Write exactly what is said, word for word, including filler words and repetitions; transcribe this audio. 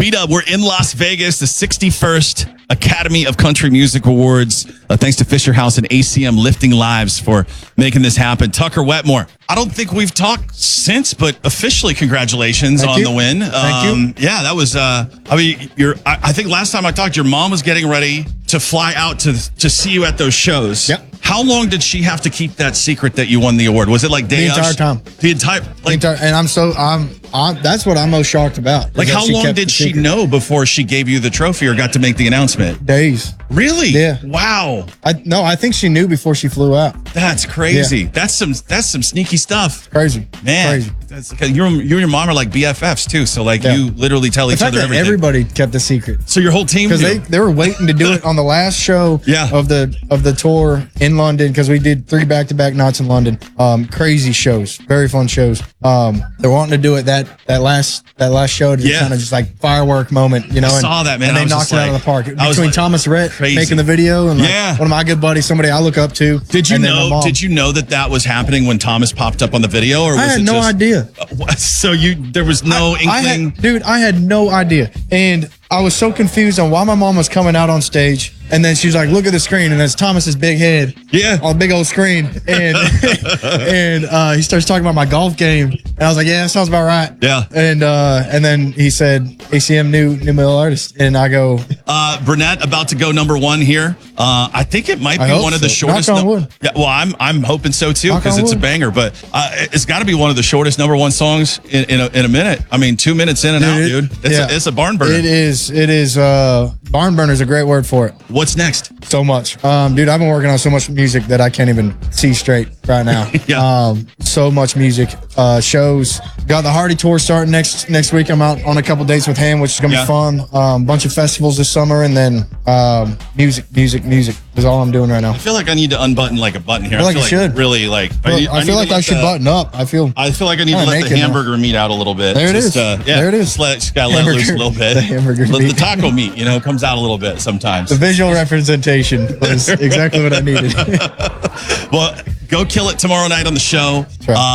B-Dub, we're in Las Vegas, the sixty-first Academy of Country Music Awards. Uh, thanks to Fisher House and A C M Lifting Lives for making this happen. Tucker Wetmore, I don't think we've talked since, but officially congratulations Thank on you. the win. Thank um, you. Yeah, that was, uh, I mean, you're, I, I think last time I talked, your mom was getting ready to fly out to, to see you at those shows. Yep. How long did she have to keep that secret that you won the award? Was it like day The entire of? time. The entire, like, Entire- and I'm so I'm, I'm that's what I'm most shocked about. is like that how she long kept did the she secret. know before she gave you the trophy or got to make the announcement? Days. Really? Yeah. Wow. I no, I think she knew before she flew out. That's crazy. That's some that's some sneaky stuff. Crazy, Man. crazy. That's, 'cause you and you and your mom are like B F Fs too. So like Yeah. you literally tell The each fact other that everything. everybody kept the secret So your whole team because knew. they, they were waiting to do it on the last show Yeah. of the of the tour in London because we did three back to back nights in London. Um, crazy shows, very fun shows. Um, they're wanting to do it that that last that last show to Yeah. kind of just like firework moment, you know. I and, saw that, man. And I they was knocked just it out of like- the park I was between like, Thomas Rhett crazy. making the video and like Yeah. one of my good buddies, somebody I look up to. Did you and then my know? mom. Did you know that that was happening when Thomas popped up on the video, or was I had it no just, idea. Uh, what? So you there was no I, I inkling. had, dude, I had no idea. And I was so confused on why my mom was coming out on stage. And then she was like, look at the screen. And there's Thomas's big head Yeah. on a big old screen. And and uh, he starts talking about my golf game. And I was like, yeah, that sounds about right. Yeah. And uh, and then he said, A C M new new male artist. And I go, Uh, Burnett about to go number one here. Uh, I think it might I be hope one of the so. shortest. Knock on num- wood. Yeah, well, I'm I'm hoping so too Knock because on it's a wood. banger. But uh, it's got to be one of the shortest number one songs in in a, in a minute. I mean, two minutes in and out, it- dude. It's, yeah. a, it's a barn burner. It is, it is, uh, barn burner is a great word for it. What's next? So much. Um, dude, I've been working on so much music that I can't even see straight right now. Yeah. Um, so much music, uh, shows. Got the Hardy tour starting next next week. I'm out on a couple dates with him, which is gonna Yeah. be fun. Um, bunch of festivals this summer, and then um, music, music, music is all I'm doing right now. I feel like I need to unbutton like a button here. I feel like you should. really like. I, need- I need feel to like let I should the- button up. I feel. I feel like I need to Kinda let the naked now. hamburger meat out a little bit. There it Just, is. Uh, yeah, There it is. Just, let, just gotta let it loose a Hamburger- little bit. the hamburger Let the meat. taco meat, you know, comes out a little bit sometimes. The visual representation was exactly what I needed. Well, go kill it tomorrow night on the show. right. Uh,